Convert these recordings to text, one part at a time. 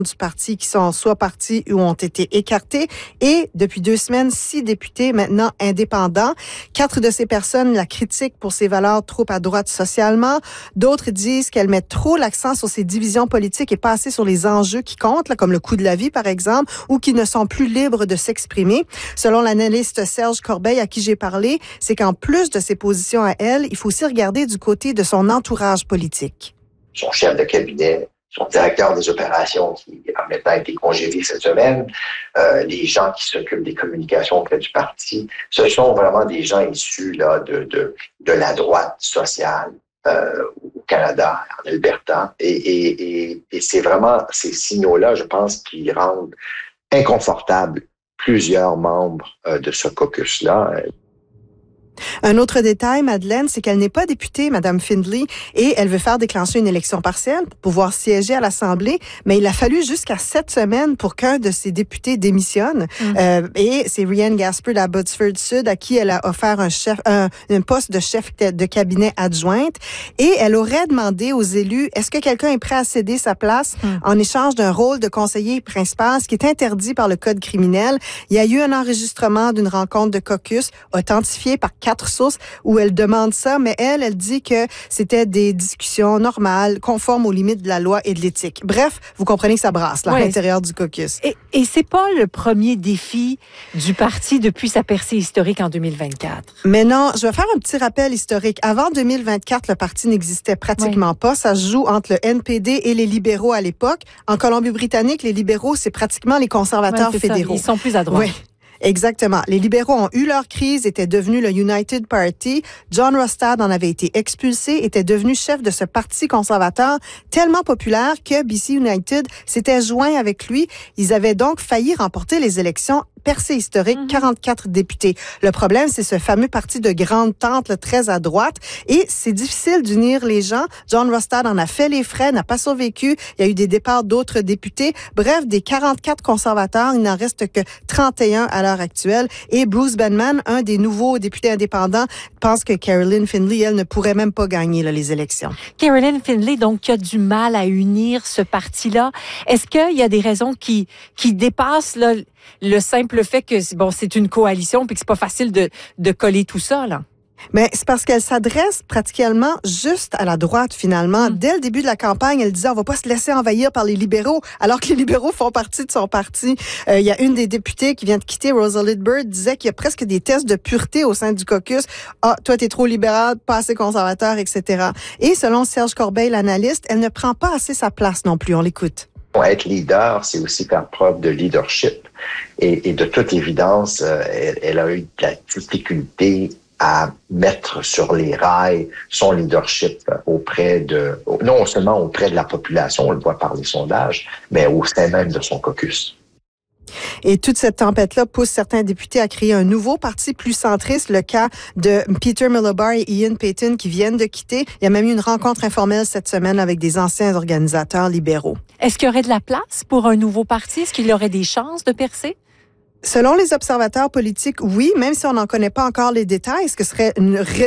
du parti qui sont soit partis ou ont été écartés. Et depuis 2 semaines, 6 députés maintenant indépendants. 4 de ces personnes la critiquent pour ses valeurs trop à droite socialement. D'autres disent qu'elle met trop l'accent sur ses divisions politiques et pas assez sur les enjeux qui comptent, là, comme le coût de la vie, par exemple, ou qui ne sont plus libres de s'exprimer. Selon l'analyste Serge Corbeil, à qui j'ai parlé, c'est qu'en plus de ses positions à elle, il faut aussi regarder du côté de son entourage politique. Son chef de cabinet, son directeur des opérations qui a maintenant été congédié cette semaine, les gens qui s'occupent des communications auprès du parti, ce sont vraiment des gens issus là de la droite sociale au Canada, en Alberta, et c'est vraiment ces signaux-là, je pense, qui rendent inconfortables plusieurs membres de ce caucus-là. Un autre détail, Madeleine, c'est qu'elle n'est pas députée, Madame Findlay, et elle veut faire déclencher une élection partielle pour pouvoir siéger à l'Assemblée, mais il a fallu jusqu'à 7 semaines pour qu'un de ses députés démissionne. Et c'est Rhiannon Gaspard d'Abbotsford Sud à qui elle a offert un poste de chef de cabinet adjointe, et elle aurait demandé aux élus, est-ce que quelqu'un est prêt à céder sa place en échange d'un rôle de conseiller principal, ce qui est interdit par le Code criminel. Il y a eu un enregistrement d'une rencontre de caucus authentifié par 4 sources où elle demande ça, mais elle dit que c'était des discussions normales, conformes aux limites de la loi et de l'éthique. Bref, vous comprenez que ça brasse là, à l'intérieur du caucus. Et c'est pas le premier défi du parti depuis sa percée historique en 2024. Mais non, je vais faire un petit rappel historique. Avant 2024, le parti n'existait pratiquement pas. Ça se joue entre le NPD et les libéraux à l'époque. En Colombie-Britannique, les libéraux, c'est pratiquement les conservateurs fédéraux. Ils sont plus à droite. Oui. Exactement. Les libéraux ont eu leur crise, étaient devenus le United Party. John Rostad en avait été expulsé, était devenu chef de ce parti conservateur tellement populaire que BC United s'était joint avec lui. Ils avaient donc failli remporter les élections. Percée historique, 44 députés. Le problème, c'est ce fameux parti de grande tente, là, très à droite, et c'est difficile d'unir les gens. John Rostad en a fait les frais, n'a pas survécu. Il y a eu des départs d'autres députés. Bref, des 44 conservateurs, il n'en reste que 31 à l'heure actuelle. Et Bruce Benman, un des nouveaux députés indépendants, pense que Caroline Findlay, elle, ne pourrait même pas gagner là, les élections. Caroline Findlay, donc, qui a du mal à unir ce parti-là. Est-ce qu'il y a des raisons qui dépassent là, le simple fait que c'est une coalition puis que c'est pas facile de coller tout ça, là? Mais c'est parce qu'elle s'adresse pratiquement juste à la droite, finalement. Dès le début de la campagne, elle disait, on va pas se laisser envahir par les libéraux, alors que les libéraux font partie de son parti. Il y a une des députées qui vient de quitter, Rosalind Bird, disait qu'il y a presque des tests de pureté au sein du caucus. Ah, toi, t'es trop libéral, pas assez conservateur, etc. Et selon Serge Corbeil, l'analyste, elle ne prend pas assez sa place non plus. On l'écoute. Être leader, c'est aussi faire preuve de leadership. Et de toute évidence, elle a eu de la difficulté à mettre sur les rails son leadership non seulement auprès de la population, on le voit par les sondages, mais au sein même de son caucus. Et toute cette tempête-là pousse certains députés à créer un nouveau parti plus centriste, le cas de Peter Milobar et Ian Payton qui viennent de quitter. Il y a même eu une rencontre informelle cette semaine avec des anciens organisateurs libéraux. Est-ce qu'il y aurait de la place pour un nouveau parti? Est-ce qu'il y aurait des chances de percer? Selon les observateurs politiques, oui, même si on n'en connaît pas encore les détails, est-ce que ce serait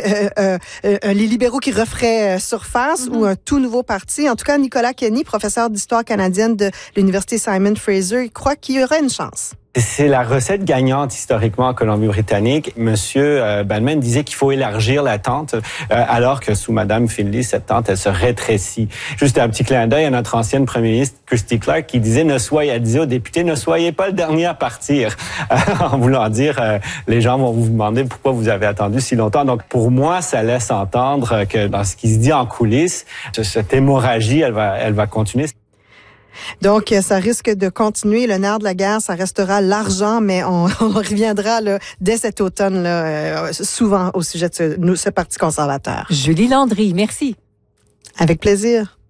les libéraux qui referaient surface ou un tout nouveau parti? En tout cas, Nicolas Kenny, professeur d'histoire canadienne de l'Université Simon Fraser, croit qu'il y aurait une chance. C'est la recette gagnante historiquement en Colombie-Britannique. Monsieur Banman disait qu'il faut élargir la tente, alors que sous Madame Findlay, cette tente, elle se rétrécit. Juste un petit clin d'œil à notre ancienne première ministre, Christy Clark, qui disait elle disait aux députés, ne soyez pas le dernier à partir. En voulant dire, les gens vont vous demander pourquoi vous avez attendu si longtemps. Donc, pour moi, ça laisse entendre que dans ce qui se dit en coulisses, cette hémorragie, elle va continuer. Donc, ça risque de continuer. Le nerf de la guerre, ça restera l'argent, mais on reviendra là, dès cet automne là, souvent au sujet de ce parti conservateur. Julie Landry, merci. Avec plaisir.